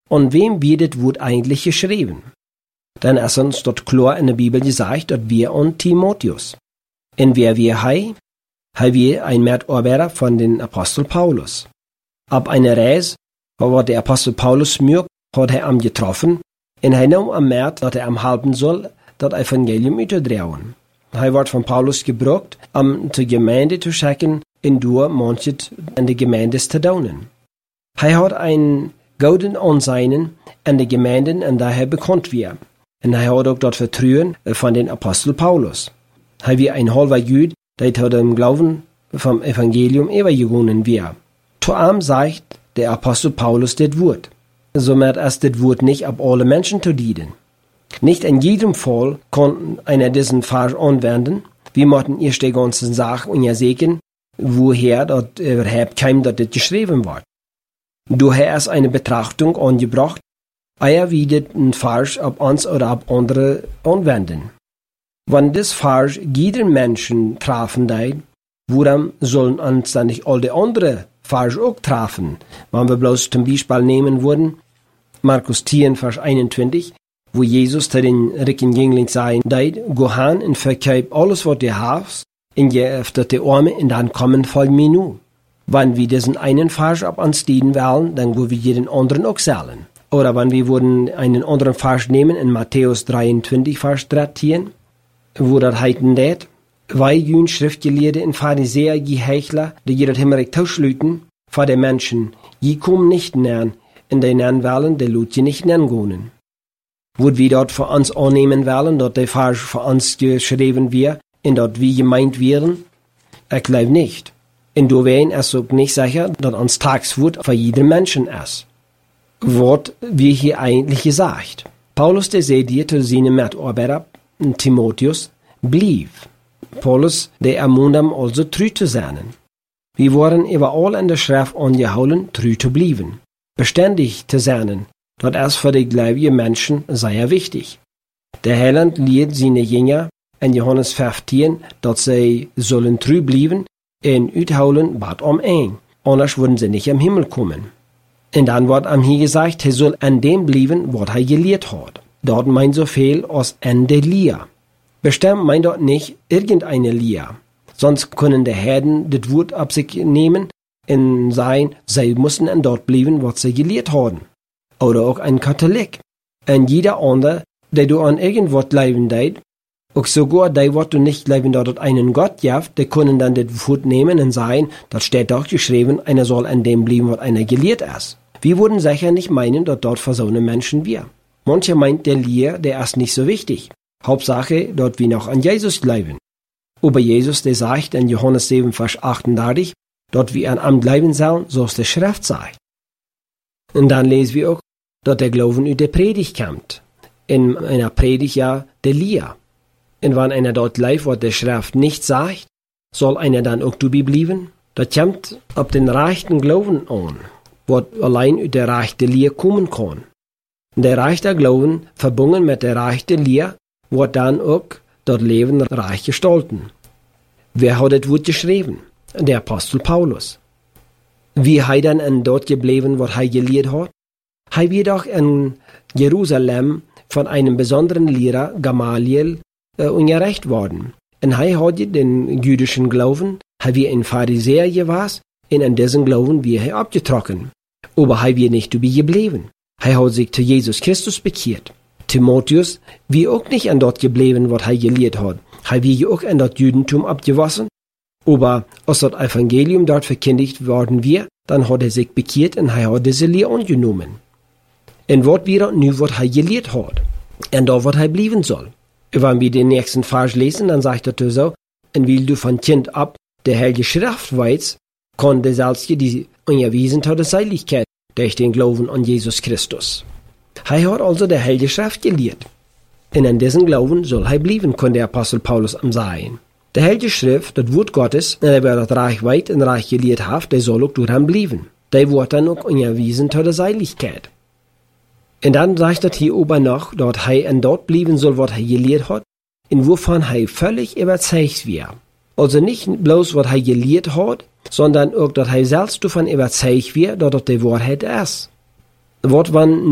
an wem wird das Wort eigentlich geschrieben? Dann ist uns dort klar in der Bibel gesagt, dass wir an Timotheus. Und wer wir haben wir ein Mitarbeiter von den Apostel Paulus. Ab einer Reise, wo der Apostel Paulus mögt, hat er am getroffen, und er nahm am März, dass er am halben soll, das Evangelium übertragen. Er wird von Paulus gebraucht, zur Gemeinde zu schicken, und durch manche in der Gemeinde zu tun. Er hat ein guten Ansehen in der Gemeinde, in der er bekannt wird. Und er hat auch dort Vertrauen von den Apostel Paulus. Er wird ein halber Jüd, der zu dem Glauben vom Evangelium übergegangen wird. Zu ihm sagt der Apostel Paulus das Wort. Somit ist das Wort nicht ab alle Menschen zu dienen. Nicht in jedem Fall kann einer diesen Vers anwenden. Wir möchten erst die ganzen Sachen untersuchen, woher dort überhaupt kam, dass das geschrieben wird. Daher ist eine Betrachtung angebracht, eher wie den Vers ab uns oder ab andere anwenden. Wenn das Vers jeden Menschen treffen wird, woran sollen uns dann nicht all die anderen Vers auch treffen? Wenn wir bloß zum Beispiel nehmen würden, Markus 10, Vers 21, wo Jesus zu den reichen Jüngling sagen, geh hin und verkauf alles, was du hast, und gib das die Arme, und dann kommen, folg mir nur. Wenn wir diesen einen Vers ab uns dienen wollen, dann gehen wir jeden anderen auch zählen. Oder wenn wir würden einen anderen Vers nehmen, in Matthäus 23, Vers 13, wo das heiten det, weil jün Schriftgelehrte und Pharisäer, die Heuchler, die jedes Himmelreich tauschlüten, vor den Menschen, die kommen nicht näher, in den nähen wollen, die Leute nicht nähen gehen. Wo wir dort für uns annehmen wollen, dort der Vers für uns geschrieben wird, und dort wie gemeint werden, ich glaube nicht. Und du wären es auch nicht sicher, dass uns Tagswort für jeden Menschen ist. Was wir hier eigentlich gesagt. Paulus, der sagt dir zu seinem Mitarbeiter, Timotheus, blieb. Paulus, der ermuntert also treu zu sein. Wir waren überall in der Schrift angehalten, treu zu bleiben. Beständig zu sein, das ist für die gläubigen Menschen sehr wichtig. Der Heiland lehrt seine Jünger in Johannes 15, dass sie sollen treu bleiben und uithouden wat eng, anders würden sie nicht im Himmel kommen. Und dann wird ihm hier gesagt, er soll an dem bleiben, was er gelehrt hat. Dort meint so viel als an der Lehre. Bestimmt meint dort nicht irgendeine Lehre. Sonst können die Herden das Wort ab sich nehmen und sagen, sie müssen an dort bleiben, was sie gelehrt haben. Oder auch ein Katholik. Und jeder andere, der du an irgendwas glauben deit, auch sogar die, was du nicht glauben, dass es einen Gott gibt, die können dann das Wort nehmen und sagen, das steht doch geschrieben, einer soll an dem bleiben, was einer gelehrt ist. Wir würden sicher nicht meinen, dass dort für so eine Menschen wir. Manche meint, der Lehre, der ist nicht so wichtig. Hauptsache, dort wir noch an Jesus glauben. Aber Jesus, der sagt in Johannes 7, Vers 38, dort wir an am glauben sollen, so es der Schrift sagt. Und dann lesen wir auch, dass der Glauben über der Predigt kommt. In einer Predigt ja der Lehre. Und wenn einer dort lebt, was der Schrift nicht sagt, soll einer dann auch dabei bleiben? Das kommt auf den rechten Glauben an, was allein über der rechte Lehre kommen kann. Der rechte Glauben, verbunden mit der rechten Lehre, wird dann auch das Leben reich gestalten. Wer hat das Wort geschrieben? Der Apostel Paulus. Wie er dann dort geblieben, was er gelehrt hat? Er wird auch in Jerusalem von einem besonderen Lehrer, Gamaliel, unterrichtet worden. Und er hat den jüdischen Glauben, er wird ein Pharisäer gewesen, und an diesen Glauben wird er abgetrocknet. Aber er wird nicht dabei geblieben. Er hat sich zu Jesus Christus bekehrt. Timotheus wird auch nicht an dort geblieben, was er gelehrt hat. Er wird auch an das Judentum abgewaschen. Aber als das Evangelium dort verkündigt worden wird, dann hat er sich bekehrt und er hat diese Lehre angenommen. Und was wird nu, was er gelehrt hat? Und da, was er bleiben soll. Wenn wir den nächsten Vers lesen, dann sagt er so, und weil du von Kind ab der Heilige Schrift weißt, kann der selbst die unterwiesen hat der Seiligkeit durch den Glauben an Jesus Christus. Er hat also der Heilige Schrift gelehrt. Und an diesen Glauben soll er bleiben, kann der Apostel Paulus am sagen. Der Heilige Schrift, das Wort Gottes, der wer das Reich weit und reich gelehrt hat, der soll auch durch ihn bleiben. Der wird dann auch unterwiesen hat der Seiligkeit. Und dann sagt er hier oben noch, dass er an dort bleiben soll, was er gelehrt hat, und wovon er völlig überzeugt wird. Also nicht bloß, was er gelehrt hat, sondern auch, dass er selbst davon überzeugt wird, dass das die Wahrheit ist. Was, wenn